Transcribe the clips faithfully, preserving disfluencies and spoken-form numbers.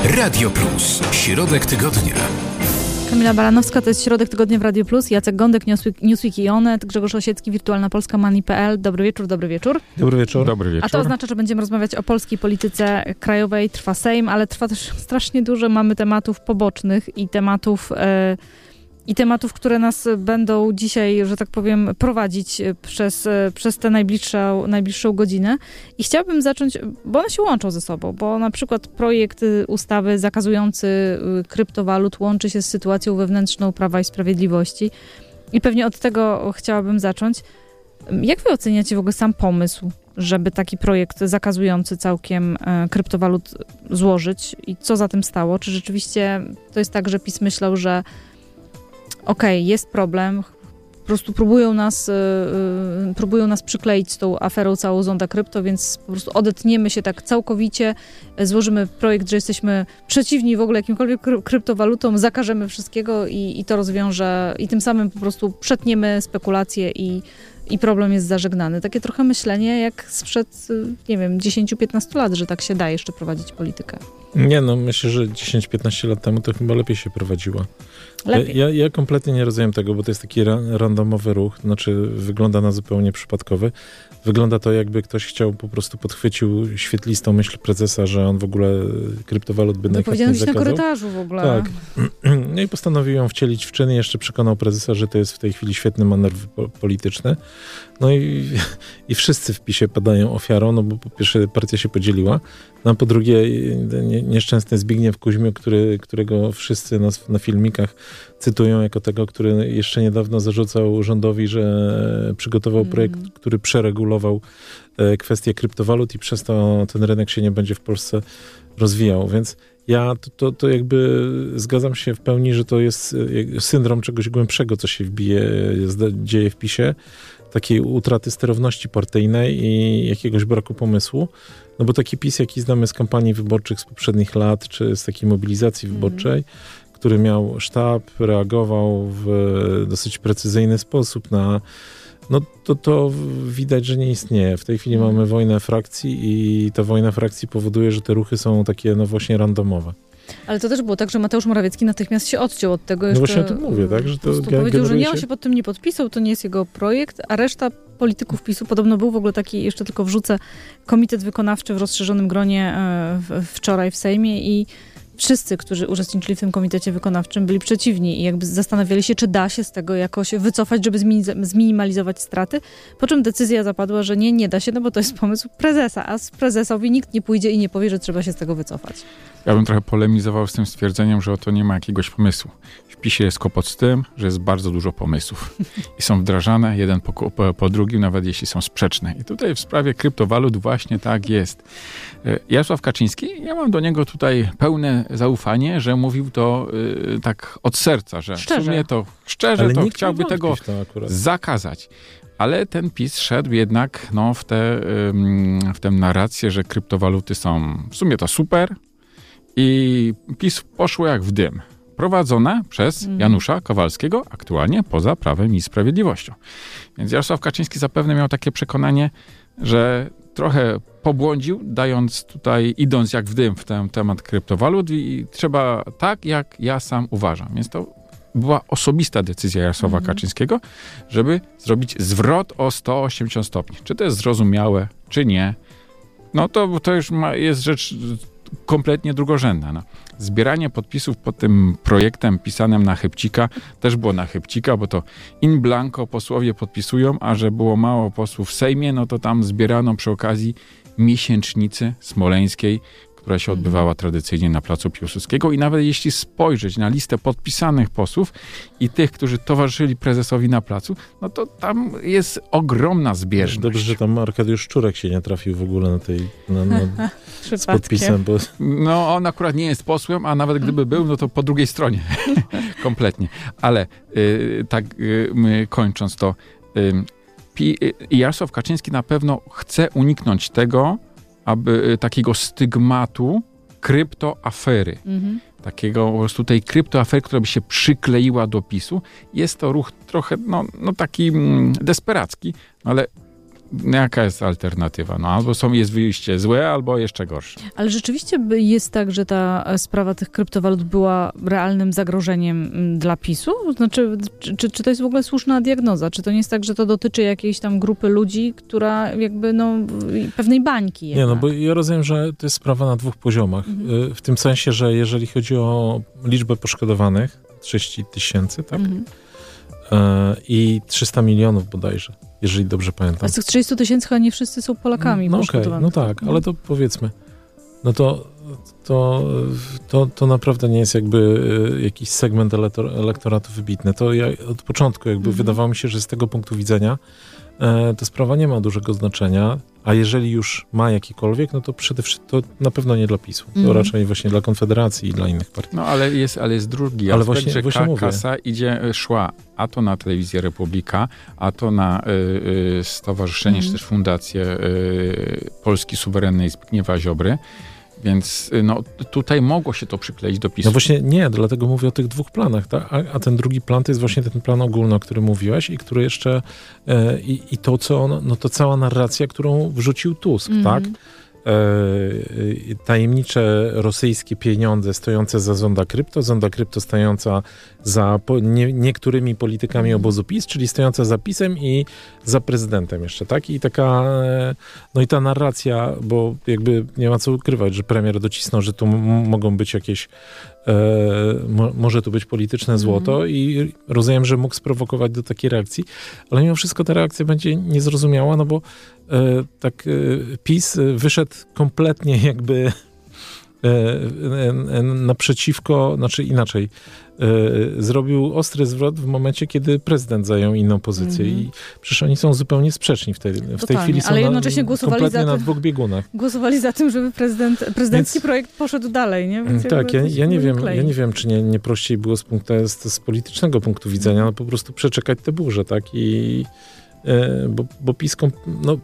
Radio Plus. Środek tygodnia. Kamila Baranowska, to jest Środek Tygodnia w Radio Plus. Jacek Gądek, Newsweek, Newsweek i Onet, Grzegorz Osiecki, Wirtualna Polska, Money kropka p l. Dobry wieczór, dobry wieczór. Dobry wieczór. Dobry wieczór. A to oznacza, że będziemy rozmawiać o polskiej polityce krajowej. Trwa Sejm, ale trwa też strasznie dużo. Mamy tematów pobocznych i tematów... E, I tematów, które nas będą dzisiaj, że tak powiem, prowadzić przez, przez tę najbliższą, najbliższą godzinę. I chciałabym zacząć, bo one się łączą ze sobą, bo na przykład projekt ustawy zakazujący kryptowalut łączy się z sytuacją wewnętrzną Prawa i Sprawiedliwości. I pewnie od tego chciałabym zacząć. Jak wy oceniacie w ogóle sam pomysł, żeby taki projekt zakazujący całkiem e, kryptowalut złożyć? I co za tym stało? Czy rzeczywiście to jest tak, że PiS myślał, że okej, okay, jest problem, po prostu próbują nas, yy, próbują nas przykleić z tą aferą całą Zonda Krypto, więc po prostu odetniemy się tak całkowicie, złożymy projekt, że jesteśmy przeciwni w ogóle jakimkolwiek kry- kryptowalutom, zakażemy wszystkiego i, i to rozwiąże, i tym samym po prostu przetniemy spekulacje i, i problem jest zażegnany. Takie trochę myślenie jak sprzed, nie wiem, dziesięć piętnaście lat, że tak się da jeszcze prowadzić politykę. Nie, no myślę, że dziesięć piętnaście lat temu to chyba lepiej się prowadziła. Lepiej. Ja, ja kompletnie nie rozumiem tego, bo to jest taki ra- randomowy ruch, znaczy wygląda na zupełnie przypadkowy. Wygląda to, jakby ktoś chciał, po prostu podchwycił świetlistą myśl prezesa, że on w ogóle kryptowalut by No najchętniej powiedziano zakazał. na korytarzu w ogóle. Tak. No i postanowił ją wcielić w czyny. Jeszcze przekonał prezesa, że to jest w tej chwili świetny manewr po- polityczny. No i, i wszyscy w PiSie padają ofiarą, no bo po pierwsze partia się podzieliła, no a po drugie nie, nieszczęsny Zbigniew Kuźmiuk, który, którego wszyscy na, na filmikach cytują jako tego, który jeszcze niedawno zarzucał rządowi, że przygotował mm. projekt, który przeregulował e, kwestię kryptowalut i przez to ten rynek się nie będzie w Polsce rozwijał. Więc ja to, to, to jakby zgadzam się w pełni, że to jest syndrom czegoś głębszego, co się wbije, dzieje w PiSie. Takiej utraty sterowności partyjnej i jakiegoś braku pomysłu. No bo taki PiS, jaki znamy z kampanii wyborczych z poprzednich lat, czy z takiej mobilizacji wyborczej, mm. który miał sztab, reagował w dosyć precyzyjny sposób na... No to, to widać, że nie istnieje. W tej chwili mm. mamy wojnę frakcji i ta wojna frakcji powoduje, że te ruchy są takie no właśnie randomowe. Ale to też było tak, że Mateusz Morawiecki natychmiast się odciął od tego. No Jeszcze, właśnie o tym mówię, tak? Że to powiedział, generuje że nie, się... on się pod tym nie podpisał, to nie jest jego projekt, a reszta polityków PiSu, podobno był w ogóle taki, jeszcze tylko wrzucę, komitet wykonawczy w rozszerzonym gronie e, w, wczoraj w Sejmie i wszyscy, którzy uczestniczyli w tym komitecie wykonawczym, byli przeciwni i jakby zastanawiali się, czy da się z tego jakoś wycofać, żeby zminimalizować straty, po czym decyzja zapadła, że nie, nie da się, no bo to jest pomysł prezesa, a z prezesowi nikt nie pójdzie i nie powie, że trzeba się z tego wycofać. Ja bym trochę polemizował z tym stwierdzeniem, że oto nie ma jakiegoś pomysłu. W PiSie jest kłopot z tym, że jest bardzo dużo pomysłów i są wdrażane jeden po, po, po drugim, nawet jeśli są sprzeczne. I tutaj w sprawie kryptowalut właśnie tak jest. Jarosław Kaczyński, ja mam do niego tutaj pełne zaufanie, że mówił to y, tak od serca, że szczerze. w sumie to szczerze Ale to nikt chciałby nie tego zakazać. Ale ten PiS szedł jednak no, w, te, ym, w tę narrację, że kryptowaluty są w sumie to super i PiS poszło jak w dym. Prowadzone przez mm. Janusza Kowalskiego, aktualnie poza Prawem i Sprawiedliwością. Więc Jarosław Kaczyński zapewne miał takie przekonanie, że trochę pobłądził, dając tutaj, idąc jak w dym w ten temat kryptowalut i trzeba tak, jak ja sam uważam. Więc to była osobista decyzja Jarosława mm. Kaczyńskiego, żeby zrobić zwrot o sto osiemdziesiąt stopni. Czy to jest zrozumiałe, czy nie, no to, to już ma, jest rzecz kompletnie drugorzędna. No. Zbieranie podpisów pod tym projektem pisanym na chybcika też było na chybcika, bo to in blanco posłowie podpisują, a że było mało posłów w Sejmie, no to tam zbierano przy okazji miesięcznicy smoleńskiej, która się odbywała tradycyjnie na placu Piłsudskiego i nawet jeśli spojrzeć na listę podpisanych posłów i tych, którzy towarzyszyli prezesowi na placu, no to tam jest ogromna zbieżność. Dobrze, że tam Arkadiusz Szczurek się nie trafił w ogóle na tej na, na, z podpisem. Bo... No on akurat nie jest posłem, a nawet gdyby był, no to po drugiej stronie. Kompletnie. Ale y, tak y, my kończąc to, y, Pi- y, Jarosław Kaczyński na pewno chce uniknąć tego, aby takiego stygmatu kryptoafery. Mhm. Takiego po prostu tej kryptoafery, która by się przykleiła do PiSu. Jest to ruch trochę, no, no taki mm, desperacki, ale jaka jest alternatywa? No albo są, jest wyjście złe, albo jeszcze gorsze. Ale rzeczywiście jest tak, że ta sprawa tych kryptowalut była realnym zagrożeniem dla PiSu? Znaczy, czy, czy to jest w ogóle słuszna diagnoza? Czy to nie jest tak, że to dotyczy jakiejś tam grupy ludzi, która jakby, no, pewnej bańki jednak? Nie, no bo ja rozumiem, że to jest sprawa na dwóch poziomach. Mhm. W tym sensie, że jeżeli chodzi o liczbę poszkodowanych, trzydzieści tysięcy, tak? Mhm. I trzysta milionów bodajże, jeżeli dobrze pamiętam. A z tych trzydziestu tysięcy chyba nie wszyscy są Polakami. No okej, okay, no tak, ale to powiedzmy, no to, to, to, to naprawdę nie jest jakby jakiś segment elektoratu wybitny. To ja od początku jakby mhm. wydawało mi się, że z tego punktu widzenia e, ta sprawa nie ma dużego znaczenia, a jeżeli już ma jakikolwiek, no to przede wszystkim to na pewno nie dla PiSu. To mm. raczej właśnie dla Konfederacji i dla innych partii. No ale jest, ale jest drugi ale aspekt, właśnie, że właśnie ka- kasa idzie, szła a to na Telewizję Republika, a to na y, y, stowarzyszenie, mm. czy też fundację y, Polski Suwerennej Zbigniewa Ziobry. Więc no, tutaj mogło się to przykleić do PiSu. No właśnie nie, dlatego mówię o tych dwóch planach. Tak? A, a ten drugi plan to jest właśnie ten plan ogólny, o którym mówiłaś i który jeszcze e, i, i to, co on, no to cała narracja, którą wrzucił Tusk, mm. tak? E, tajemnicze rosyjskie pieniądze stojące za Zonda Krypto, Zonda Krypto stojąca za po, nie, niektórymi politykami obozu PiS, czyli stojąca za PiS-em i za prezydentem jeszcze, tak? I taka, no i ta narracja, bo jakby nie ma co ukrywać, że premier docisnął, że tu m- mogą być jakieś e, mo, może tu być polityczne złoto mm. i rozumiem, że mógł sprowokować do takiej reakcji, ale mimo wszystko ta reakcja będzie niezrozumiała, no bo e, tak e, PiS wyszedł kompletnie jakby e, e, naprzeciwko, znaczy inaczej, e, zrobił ostry zwrot w momencie, kiedy prezydent zajął inną pozycję mm-hmm. i przecież oni są zupełnie sprzeczni w tej, w tej chwili, są ale jednocześnie na, głosowali kompletnie za na tym, dwóch biegunach. Głosowali za tym, żeby prezydent, prezydencki Więc, projekt poszedł dalej, nie? Więc tak, ja, ja, nie wiem, ja nie wiem, czy nie, nie prościej było z, punktu, z, z politycznego punktu widzenia, no po prostu przeczekać te burze, tak? I e, bo, bo PiS, no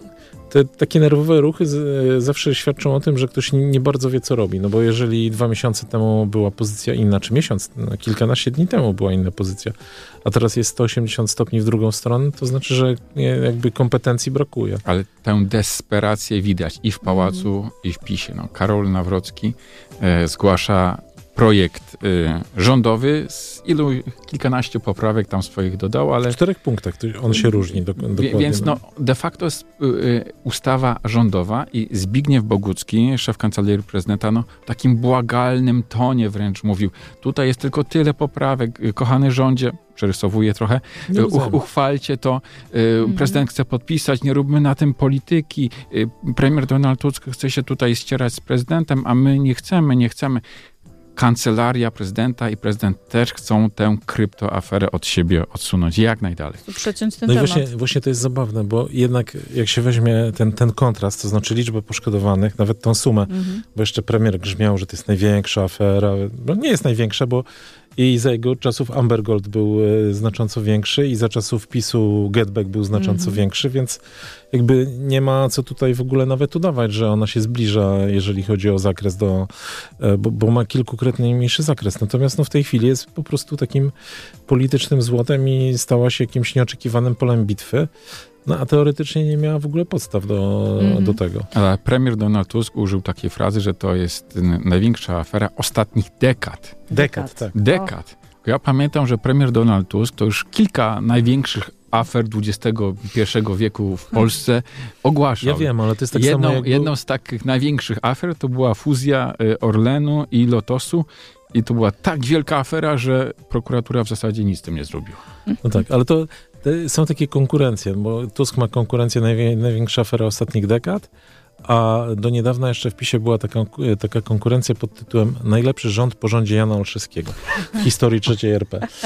te takie nerwowe ruchy z, zawsze świadczą o tym, że ktoś nie, nie bardzo wie, co robi. No bo jeżeli dwa miesiące temu była pozycja inna, czy miesiąc, no, kilkanaście dni temu była inna pozycja, a teraz jest sto osiemdziesiąt stopni w drugą stronę, to znaczy, że nie, jakby kompetencji brakuje. Ale tę desperację widać i w Pałacu, mm. i w PiSie. No, Karol Nawrocki e, zgłasza projekt y, rządowy z ilu kilkanaście poprawek tam swoich dodał, ale... W czterech punktach on się różni do, dokładnie. Więc no, de facto jest y, y, ustawa rządowa i Zbigniew Bogucki, szef Kancelarii Prezydenta, no, w takim błagalnym tonie wręcz mówił, tutaj jest tylko tyle poprawek, y, kochany rządzie, przerysowuję trochę, y, uch, uchwalcie to, y, mm. prezydent chce podpisać, nie róbmy na tym polityki, y, premier Donald Tusk chce się tutaj ścierać z prezydentem, a my nie chcemy, nie chcemy. Kancelaria prezydenta i prezydent też chcą tę kryptoaferę od siebie odsunąć jak najdalej. Przeciąć ten no temat. i właśnie, właśnie to jest zabawne, bo jednak jak się weźmie ten, ten kontrast, to znaczy liczbę poszkodowanych, nawet tą sumę, mhm. bo jeszcze premier grzmiał, że to jest największa afera. No nie jest największa, bo i za jego czasów Amber Gold był e, znacząco większy i za czasów PiSu Getback był znacząco mm-hmm. większy, więc jakby nie ma co tutaj w ogóle nawet udawać, że ona się zbliża, jeżeli chodzi o zakres do, e, bo, bo ma kilkukrotnie mniejszy zakres. Natomiast no, w tej chwili jest po prostu takim politycznym złotem i stała się jakimś nieoczekiwanym polem bitwy. No a teoretycznie nie miała w ogóle podstaw do, mm-hmm. do tego. Ale premier Donald Tusk użył takiej frazy, że to jest największa afera ostatnich dekad. Dekad, tak. Dekad. Ja pamiętam, że premier Donald Tusk to już kilka największych afer dwudziestego pierwszego wieku w Polsce ogłaszał. Ja wiem, ale to jest tak jedną, samo jak... Jedną z takich największych afer to była fuzja Orlenu i Lotosu. I to była tak wielka afera, że prokuratura w zasadzie nic z tym nie zrobiła. No tak, ale to są takie konkurencje, bo Tusk ma konkurencję najwię- największa afera ostatnich dekad, a do niedawna jeszcze w PiSie była taka, taka konkurencja pod tytułem najlepszy rząd po rządzie Jana Olszewskiego w historii trzeciej R P.